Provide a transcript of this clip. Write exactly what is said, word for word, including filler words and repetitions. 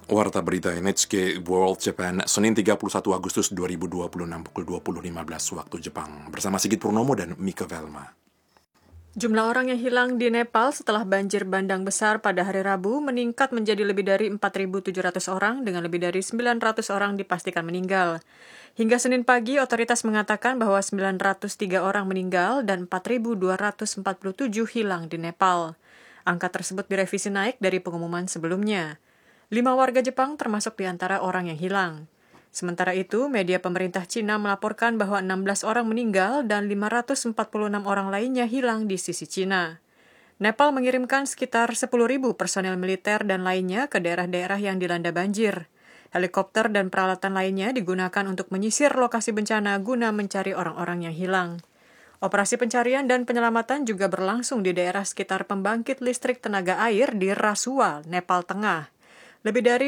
Warta Berita N H K World Japan, Senin tiga puluh satu Agustus dua ribu dua puluh enam pukul dua puluh lima belas waktu Jepang. Bersama Sigit Purnomo dan Mika Velma. Jumlah orang yang hilang di Nepal setelah banjir bandang besar pada hari Rabu meningkat menjadi lebih dari empat ribu tujuh ratus orang dengan lebih dari sembilan ratus orang dipastikan meninggal. Hingga Senin pagi, otoritas mengatakan bahwa sembilan ratus tiga orang meninggal dan empat ribu dua ratus empat puluh tujuh hilang di Nepal. Angka tersebut direvisi naik dari pengumuman sebelumnya. Lima warga Jepang termasuk di antara orang yang hilang. Sementara itu, media pemerintah Cina melaporkan bahwa enam belas orang meninggal dan lima ratus empat puluh enam orang lainnya hilang di sisi Cina. Nepal mengirimkan sekitar sepuluh ribu personel militer dan lainnya ke daerah-daerah yang dilanda banjir. Helikopter dan peralatan lainnya digunakan untuk menyisir lokasi bencana guna mencari orang-orang yang hilang. Operasi pencarian dan penyelamatan juga berlangsung di daerah sekitar pembangkit listrik tenaga air di Rasuwa, Nepal Tengah. Lebih dari